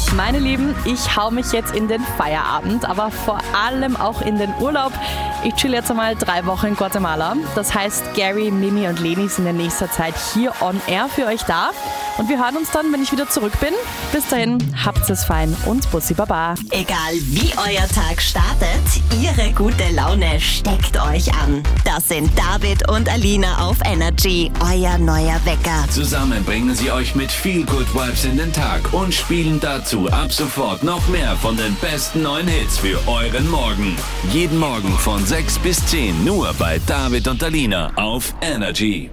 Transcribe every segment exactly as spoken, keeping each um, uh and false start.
Meine Lieben, ich hau mich jetzt in den Feierabend, aber vor allem auch in den Urlaub. Ich chill jetzt einmal drei Wochen in Guatemala. Das heißt, Gary, Mimi und Leni sind in nächster Zeit hier on air für euch da. Und wir hören uns dann, wenn ich wieder zurück bin. Bis dahin, habt's es fein und Bussi Baba. Egal wie euer Tag startet, ihre gute Laune steckt euch an. Das sind David und Alina auf Energy, euer neuer Wecker. Zusammen bringen sie euch mit viel Good Vibes in den Tag und spielen dazu ab sofort noch mehr von den besten neuen Hits für euren Morgen. Jeden Morgen von sechs bis zehn nur bei David und Alina auf Energy.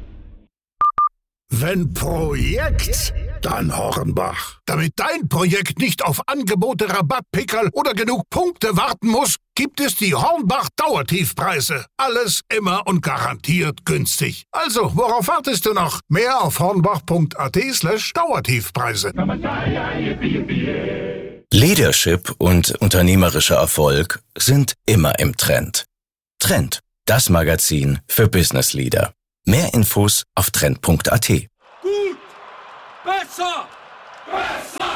Wenn Projekt, dann Hornbach. Damit dein Projekt nicht auf Angebote, Rabattpickerl oder genug Punkte warten muss, gibt es die Hornbach Dauertiefpreise. Alles immer und garantiert günstig. Also, worauf wartest du noch? Mehr auf hornbach.at slash Dauertiefpreise. Leadership und unternehmerischer Erfolg sind immer im Trend. Trend, das Magazin für Business Leader. Mehr Infos auf trend punkt at. Gut! Besser! Besser!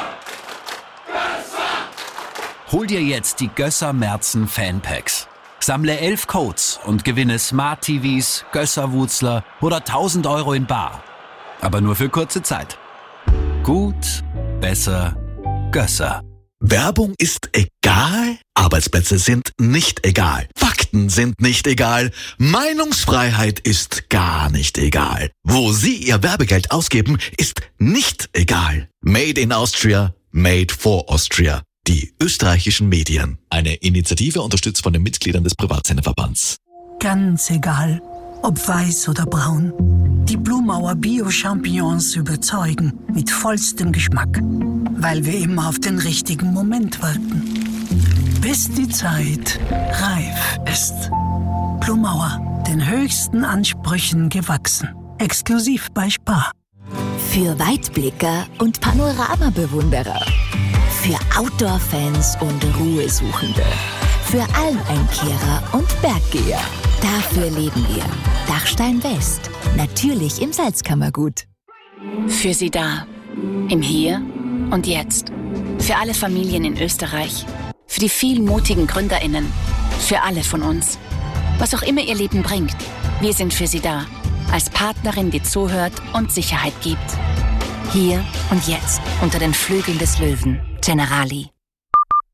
Besser! Hol dir jetzt die Gösser Merzen Fanpacks. Sammle elf Codes und gewinne Smart T Vs, Gösser-Wutzler oder tausend Euro in bar. Aber nur für kurze Zeit. Gut, besser, Gösser. Werbung ist egal, Arbeitsplätze sind nicht egal, Fakten sind nicht egal, Meinungsfreiheit ist gar nicht egal. Wo Sie Ihr Werbegeld ausgeben, ist nicht egal. Made in Austria, made for Austria. Die österreichischen Medien. Eine Initiative unterstützt von den Mitgliedern des Privatsenderverbands. Ganz egal, ob weiß oder braun. Die Blumauer Bio-Champignons überzeugen mit vollstem Geschmack. Weil wir immer auf den richtigen Moment warten. Bis die Zeit reif ist. Blumauer, den höchsten Ansprüchen gewachsen. Exklusiv bei Spar. Für Weitblicker und Panoramabewunderer. Für Outdoor-Fans und Ruhesuchende. Für Almeinkehrer und Berggeher. Dafür leben wir. Dachstein West. Natürlich im Salzkammergut. Für Sie da. Im Hier und Jetzt. Für alle Familien in Österreich. Für die vielen mutigen GründerInnen. Für alle von uns. Was auch immer Ihr Leben bringt. Wir sind für Sie da. Als Partnerin, die zuhört und Sicherheit gibt. Hier und jetzt. Unter den Flügeln des Löwen. Generali.